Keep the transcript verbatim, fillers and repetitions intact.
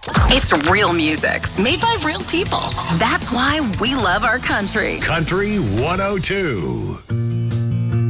It's real music made by real people. That's why we love our country. Country one oh two.